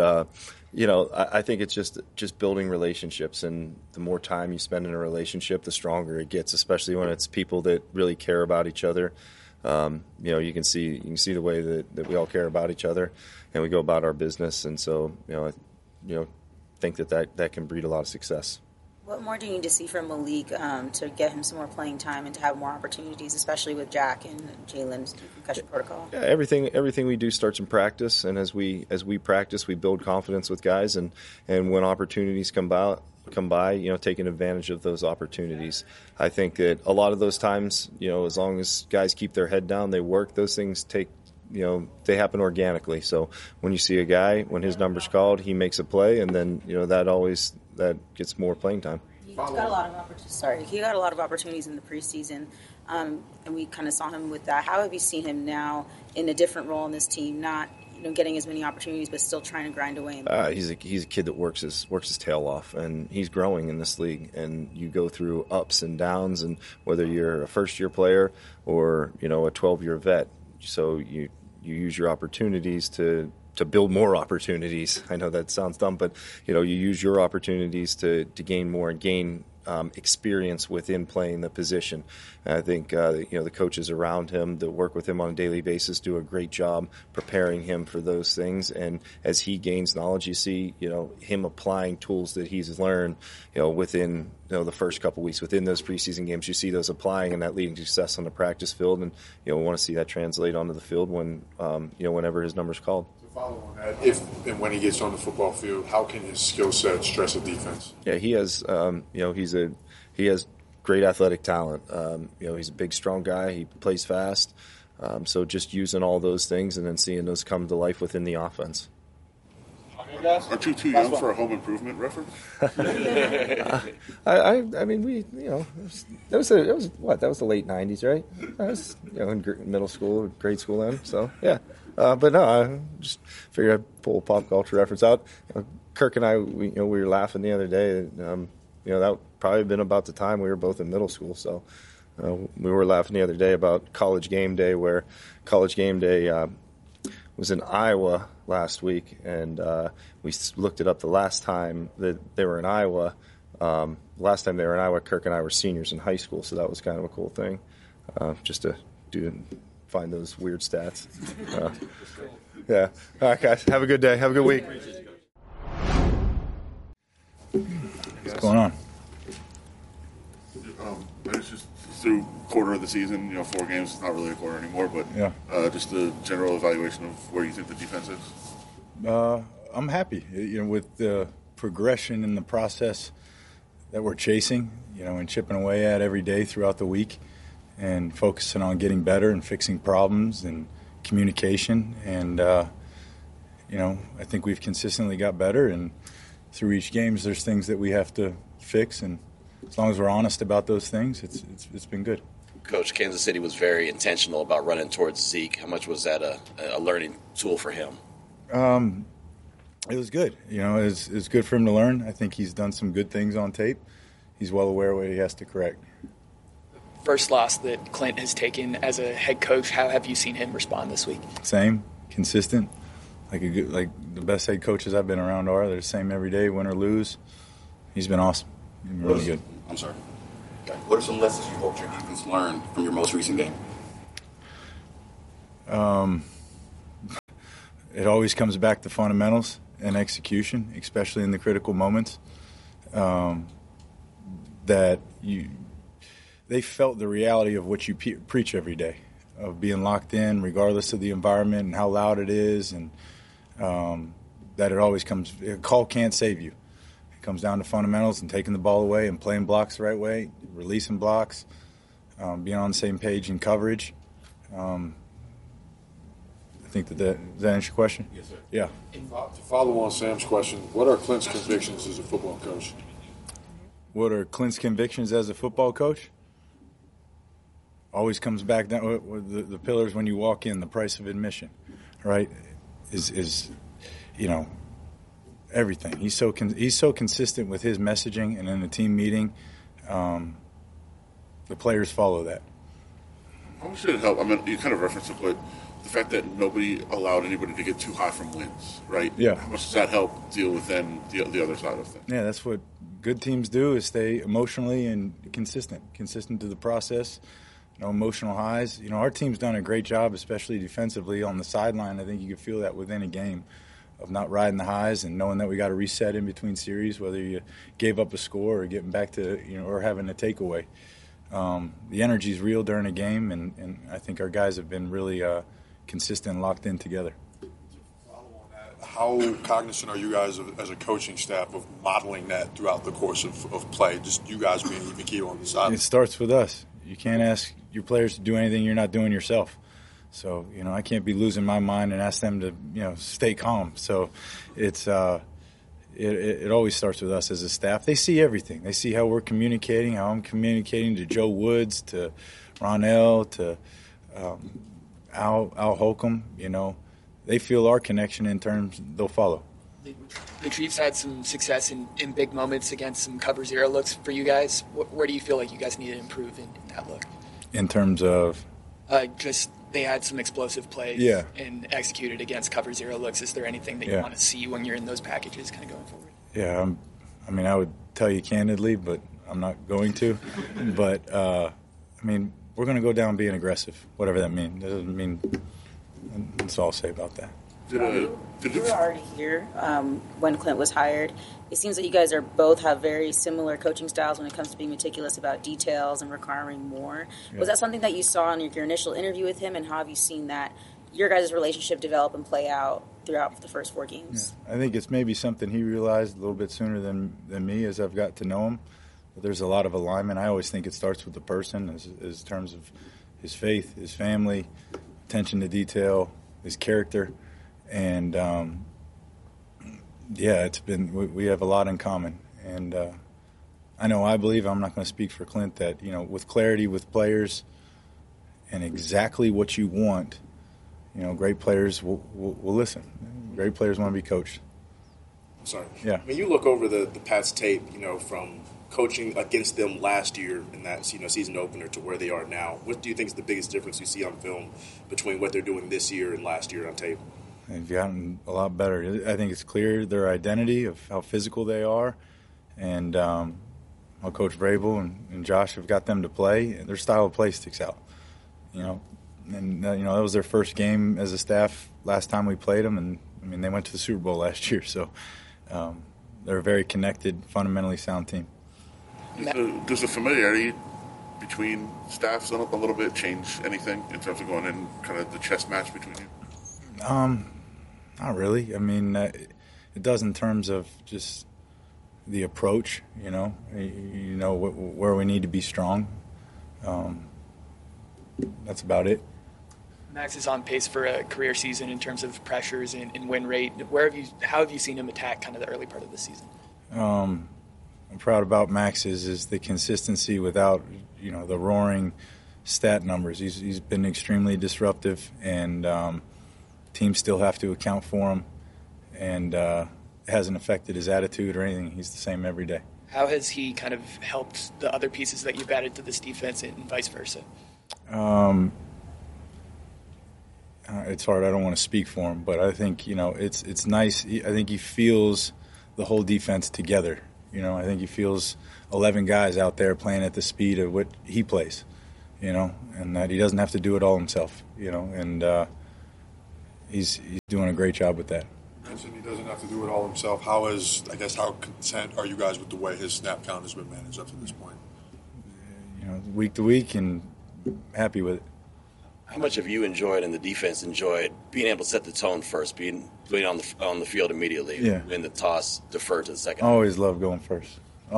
I think it's just building relationships, and the more time you spend in a relationship, the stronger it gets. Especially when it's people that really care about each other. You can see the way that we all care about each other, and we go about our business. And so, I think that can breed a lot of success. What more do you need to see from Malik to get him some more playing time and to have more opportunities, especially with Jack and Jalen's concussion protocol? Yeah, everything we do starts in practice, and as we practice, we build confidence with guys, and when opportunities come by, taking advantage of those opportunities. I think that a lot of those times, as long as guys keep their head down, they work, those things they happen organically. So when you see a guy, when his number's called, he makes a play, and then, that gets more playing time. He got a lot of opportunities in the preseason, and we kind of saw him with that. How have you seen him now in a different role in this team, not getting as many opportunities, but still trying to grind away? He's a kid that works his tail off, and he's growing in this league. And you go through ups and downs, and whether you're a first-year player or a 12-year vet, so you use your opportunities to build more opportunities. I know that sounds dumb, but you use your opportunities to gain more and gain experience within playing the position. And I think the coaches around him that work with him on a daily basis do a great job preparing him for those things. And as he gains knowledge, you see him applying tools that he's learned within the first couple weeks, within those preseason games. You see those applying and that leading to success on the practice field, and we want to see that translate onto the field when whenever his number's called. Follow on that, if and when he gets on the football field, how can his skill set stress a defense? Yeah, he has. He has great athletic talent. He's a big, strong guy. He plays fast. So just using all those things and then seeing those come to life within the offense. Aren't you too young for a home improvement reference? I mean, that was the late '90s, right? I was in middle school, grade school then. So yeah. But no, I just figured I'd pull a pop culture reference out. Kirk and I, we were laughing the other day. That probably been about the time we were both in middle school. So we were laughing the other day about College Game Day, where College Game Day was in Iowa last week, and we looked it up. The last time that they were in Iowa, Kirk and I were seniors in high school. So that was kind of a cool thing, just to find those weird stats. Yeah. All right, guys. Have a good day. Have a good week. What's going on? It's just through quarter of the season, 4 games is not really a quarter anymore, but just the general evaluation of where you think the defense is. I'm happy, with the progression in the process that we're chasing, and chipping away at every day throughout the week, and focusing on getting better and fixing problems and communication. And I think we've consistently got better, and through each game, there's things that we have to fix, and as long as we're honest about those things, it's been good. Coach, Kansas City was very intentional about running towards Zeke. How much was that a learning tool for him? It was good. It was good for him to learn. I think he's done some good things on tape. He's well aware of what he has to correct. First loss that Clint has taken as a head coach, how have you seen him respond this week? Same, consistent. Like the best head coaches I've been around are. They're the same every day, win or lose. He's been awesome. He's been really good. I'm sorry. Okay. What are some lessons you hope your defense learned from your most recent game? It always comes back to fundamentals and execution, especially in the critical moments. They felt the reality of what you preach every day, of being locked in regardless of the environment and how loud it is, and that it always comes – a call can't save you. It comes down to fundamentals and taking the ball away and playing blocks the right way, releasing blocks, being on the same page in coverage. I think does that answer your question? Yes, sir. Yeah. To follow on Sam's question, what are Clint's convictions as a football coach? What are Clint's convictions as a football coach? Always comes back down with the pillars when you walk in, the price of admission, right? Is everything. He's so consistent with his messaging, and in a team meeting, the players follow that. How much did it help? I mean, you kind of referenced it, but the fact that nobody allowed anybody to get too high from wins, right? Yeah. How much does that help deal with then the other side of things? Yeah, that's what good teams do, is stay emotionally and consistent to the process. Emotional highs. Our team's done a great job, especially defensively on the sideline. I think you can feel that within a game, of not riding the highs and knowing that we got to reset in between series, whether you gave up a score or getting back to, or having a takeaway. The energy's real during a game, and I think our guys have been really consistent and locked in together. How cognizant are you guys as a coaching staff of modeling that throughout the course of play, just you guys being even key on the side? It starts with us. You can't ask your players to do anything you're not doing yourself. So, I can't be losing my mind and ask them to, stay calm. So it's it always starts with us as a staff. They see everything. They see how we're communicating, how I'm communicating to Joe Woods, to Ronell, to Al Holcomb. They feel our connection in terms they'll follow. The Chiefs had some success in big moments against some cover zero looks for you guys. Where do you feel like you guys need to improve in that look? In terms of? Just they had some explosive plays and executed against cover zero looks. Is there anything that you want to see when you're in those packages kind of going forward? Yeah, I would tell you candidly, but I'm not going to. But, we're going to go down being aggressive, whatever that means. That doesn't mean – that's all I'll say about that. You were already here when Clint was hired. It seems that you guys both have very similar coaching styles when it comes to being meticulous about details and requiring more. Yeah. Was that something that you saw in your initial interview with him, and how have you seen that your guys' relationship develop and play out throughout the first 4 games? Yeah. I think it's maybe something he realized a little bit sooner than me as I've got to know him. But there's a lot of alignment. I always think it starts with the person in terms of his faith, his family, attention to detail, his character. And, it's been we have a lot in common. And I believe, I'm not going to speak for Clint, that, with clarity with players and exactly what you want, great players will listen. Great players want to be coached. I'm sorry. Yeah. When you look over the Pats tape, from coaching against them last year in that season opener to where they are now, what do you think is the biggest difference you see on film between what they're doing this year and last year on tape? They've gotten a lot better. I think it's clear their identity of how physical they are, and how Coach Vrabel and Josh have got them to play. Their style of play sticks out. And that was their first game as a staff last time we played them, and they went to the Super Bowl last year. So they're a very connected, fundamentally sound team. Does the familiarity between staffs a little bit change anything in terms of going in kind of the chess match between you? Not really. It does in terms of just the approach, where we need to be strong. That's about it. Max is on pace for a career season in terms of pressures and win rate. How have you seen him attack kind of the early part of the season? I'm proud about Max is the consistency without, the roaring stat numbers. He's been extremely disruptive, and teams still have to account for him, and it hasn't affected his attitude or anything. He's the same every day. How has he kind of helped the other pieces that you've added to this defense and vice versa? It's hard. I don't want to speak for him, but I think, it's nice. I think he feels the whole defense together. I think he feels 11 guys out there playing at the speed of what he plays, and that he doesn't have to do it all himself, and he's doing a great job with that. Mentioned he doesn't have to do it all himself. How content are you guys with the way his snap count has been managed up to this point? Week to week, and happy with it. How much have you enjoyed and the defense enjoyed being able to set the tone first, being on the field immediately, when the toss deferred to the second? Always love going first.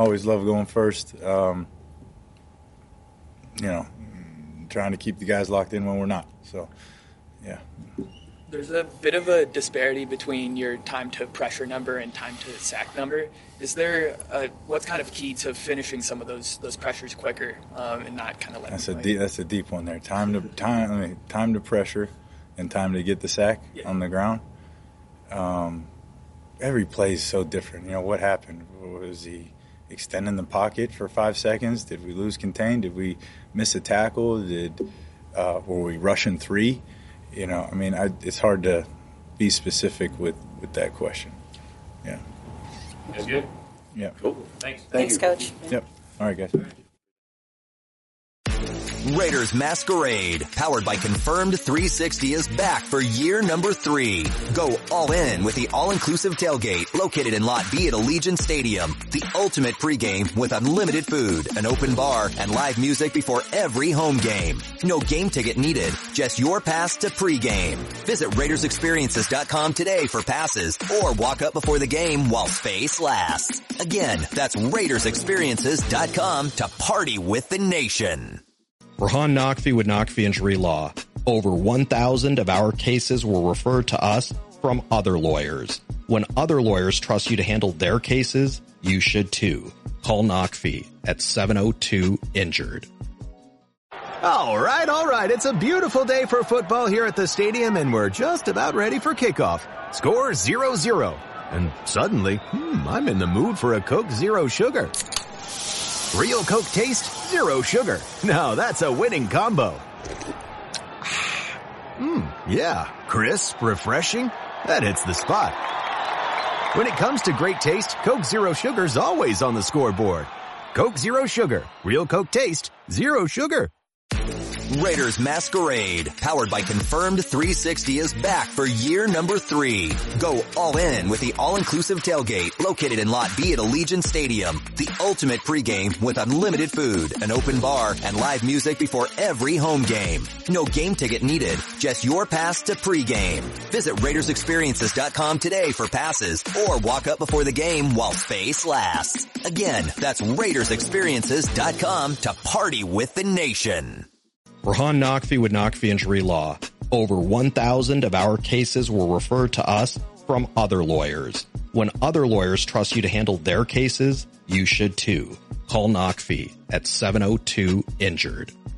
Trying to keep the guys locked in when we're not. So, yeah. There's a bit of a disparity between your time to pressure number and time to sack number. Is there what's kind of key to finishing some of those pressures quicker and not kind of letting that's a deep one there. Time to pressure and time to get the sack on the ground. Every play is so different. What happened? Was he extending the pocket for 5 seconds? Did we lose contain? Did we miss a tackle? Were we rushing 3? It's hard to be specific with that question. Yeah. That's good. Yeah. Cool. Thanks. Thanks, Coach. Yep. All right, guys. Raiders Masquerade, powered by Confirmed 360, is back for year number 3. Go all in with the all-inclusive tailgate located in Lot B at Allegiant Stadium. The ultimate pregame with unlimited food, an open bar, and live music before every home game. No game ticket needed, just your pass to pregame. Visit RaidersExperiences.com today for passes or walk up before the game while space lasts. Again, that's RaidersExperiences.com to party with the nation. Rahan Naqvi with Naqvi Injury Law. Over 1,000 of our cases were referred to us from other lawyers. When other lawyers trust you to handle their cases, you should too. Call Naqvi at 702-INJURED. All right. It's a beautiful day for football here at the stadium, and we're just about ready for kickoff. Score 0-0. And suddenly, I'm in the mood for a Coke Zero Sugar. Real Coke taste, zero sugar. Now that's a winning combo. Yeah, crisp, refreshing. That hits the spot. When it comes to great taste, Coke Zero Sugar's always on the scoreboard. Coke Zero Sugar. Real Coke taste, zero sugar. Raiders Masquerade, powered by Confirmed 360, is back for year number 3. Go all in with the all-inclusive tailgate located in Lot B at Allegiant Stadium. The ultimate pregame with unlimited food, an open bar, and live music before every home game. No game ticket needed, just your pass to pregame. Visit RaidersExperiences.com today for passes or walk up before the game while space lasts. Again, that's RaidersExperiences.com to party with the nation. Rahan Naqvi with Naqvi Injury Law. Over 1,000 of our cases were referred to us from other lawyers. When other lawyers trust you to handle their cases, you should too. Call Naqvi at 702-INJURED.